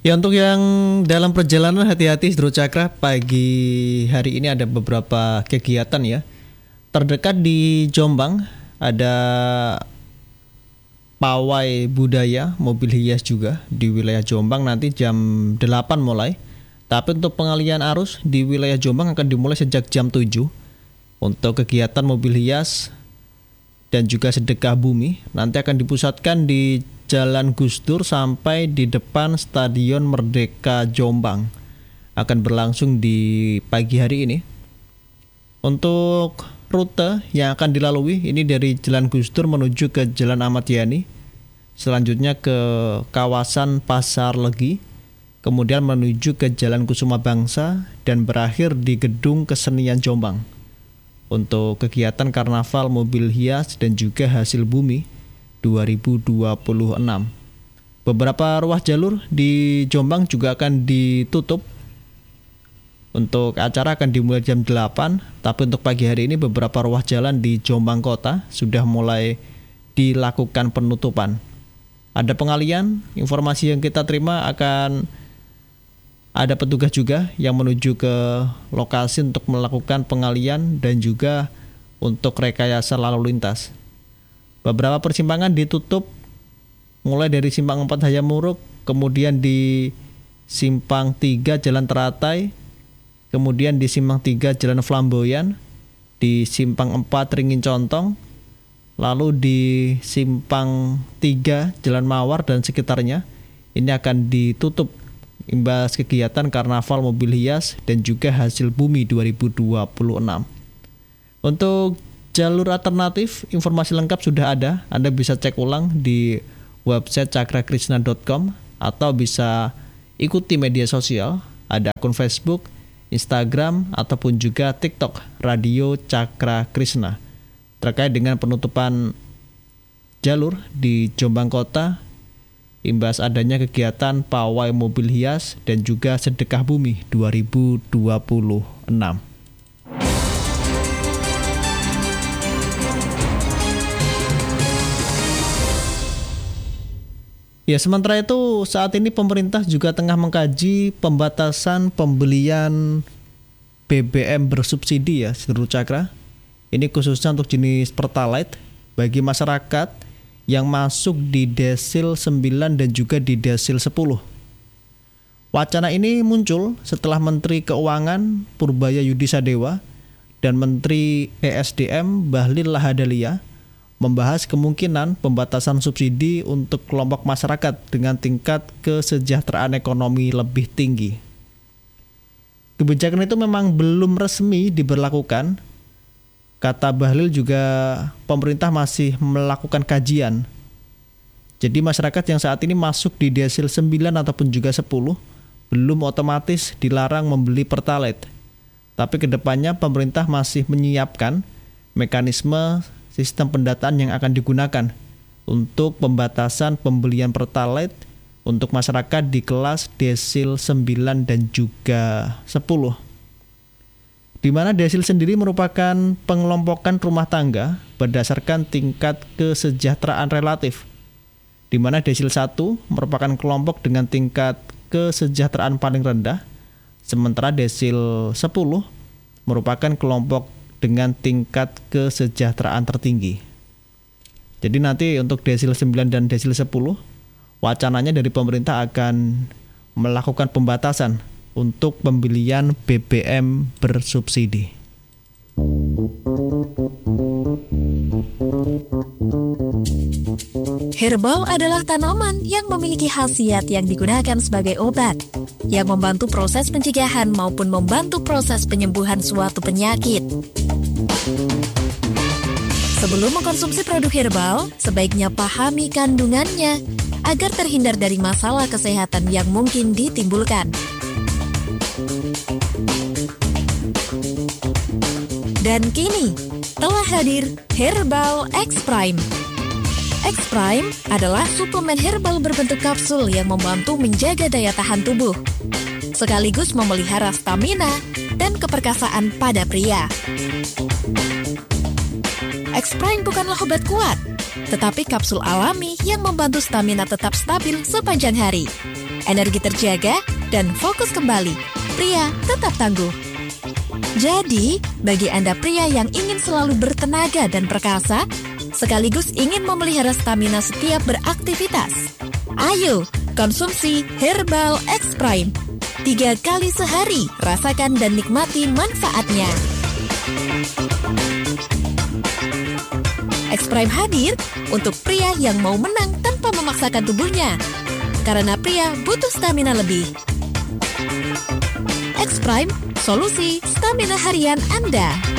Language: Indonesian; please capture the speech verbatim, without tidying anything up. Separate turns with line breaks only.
Ya, untuk yang dalam perjalanan hati-hati Hidro Cakra, pagi hari ini ada beberapa kegiatan ya. Terdekat di Jombang ada pawai budaya mobil hias juga di wilayah Jombang nanti jam delapan mulai. Tapi untuk pengalian arus di wilayah Jombang akan dimulai sejak jam tujuh. Untuk kegiatan mobil hias dan juga sedekah bumi nanti akan dipusatkan di Jalan Gus Dur sampai di depan Stadion Merdeka Jombang. Akan berlangsung di pagi hari ini. Untuk rute yang akan dilalui ini dari Jalan Gus Dur menuju ke Jalan Ahmad Yani, selanjutnya ke kawasan Pasar Legi, kemudian menuju ke Jalan Kusuma Bangsa dan berakhir di Gedung Kesenian Jombang. Untuk kegiatan Karnaval Mobil Hias dan juga Hasil Bumi dua ribu dua puluh enam. Beberapa ruas jalur di Jombang juga akan ditutup. Untuk acara akan dimulai jam delapan, tapi untuk pagi hari ini beberapa ruas jalan di Jombang Kota sudah mulai dilakukan penutupan. Ada pengalian, informasi yang kita terima akan ada petugas juga yang menuju ke lokasi untuk melakukan pengalian dan juga untuk rekayasa lalu lintas. Beberapa persimpangan ditutup mulai dari Simpang empat Hayamuruk, kemudian di Simpang tiga Jalan Teratai, kemudian di Simpang tiga Jalan Flamboyan, di Simpang empat Ringin Contong, lalu di Simpang tiga Jalan Mawar dan sekitarnya. Ini akan ditutup imbas kegiatan Karnaval Mobil Hias dan juga Hasil Bumi dua ribu dua puluh enam. Untuk jalur alternatif, informasi lengkap sudah ada. Anda bisa cek ulang di website cakrakrisna dot com atau bisa ikuti media sosial. Ada akun Facebook, Instagram, ataupun juga TikTok Radio Cakra Krishna. Terkait dengan penutupan jalur di Jombang Kota, imbas adanya kegiatan pawai mobil hias dan juga sedekah bumi dua ribu dua puluh enam. Ya, sementara itu saat ini pemerintah juga tengah mengkaji pembatasan pembelian B B M bersubsidi ya, Hidro Cakra. Ini khususnya untuk jenis Pertalite bagi masyarakat yang masuk di desil sembilan dan juga di desil sepuluh. Wacana ini muncul setelah Menteri Keuangan Purbaya Yudi Sadewa dan Menteri E S D M Bahlil Lahadalia membahas kemungkinan pembatasan subsidi untuk kelompok masyarakat dengan tingkat kesejahteraan ekonomi lebih tinggi. Kebijakan itu memang belum resmi diberlakukan. Kata Bahlil juga pemerintah masih melakukan kajian. Jadi masyarakat yang saat ini masuk di desil sembilan ataupun juga sepuluh belum otomatis dilarang membeli Pertalite. Tapi kedepannya pemerintah masih menyiapkan mekanisme sistem pendataan yang akan digunakan untuk pembatasan pembelian Pertalite untuk masyarakat di kelas desil sembilan dan juga sepuluh. Di mana desil sendiri merupakan pengelompokan rumah tangga berdasarkan tingkat kesejahteraan relatif. Di mana desil satu merupakan kelompok dengan tingkat kesejahteraan paling rendah, sementara desil sepuluh merupakan kelompok dengan tingkat kesejahteraan tertinggi. Jadi nanti untuk desil sembilan dan desil sepuluh, wacananya dari pemerintah akan melakukan pembatasan untuk pembelian B B M bersubsidi.
Herbal adalah tanaman yang memiliki khasiat yang digunakan sebagai obat, yang membantu proses pencegahan maupun membantu proses penyembuhan suatu penyakit. Sebelum mengkonsumsi produk herbal, sebaiknya pahami kandungannya agar terhindar dari masalah kesehatan yang mungkin ditimbulkan. Dan kini, telah hadir Herbal X Prime. X Prime adalah suplemen herbal berbentuk kapsul yang membantu menjaga daya tahan tubuh, sekaligus memelihara stamina dan keperkasaan pada pria. X Prime bukanlah obat kuat, tetapi kapsul alami yang membantu stamina tetap stabil sepanjang hari. Energi terjaga dan fokus kembali. Pria tetap tangguh. Jadi, bagi Anda pria yang ingin selalu bertenaga dan perkasa, sekaligus ingin memelihara stamina setiap beraktivitas, ayo konsumsi Herbal X Prime. Tiga kali sehari, rasakan dan nikmati manfaatnya. X Prime hadir untuk pria yang mau menang tanpa memaksakan tubuhnya. Karena pria butuh stamina lebih. X Prime, solusi stamina harian Anda.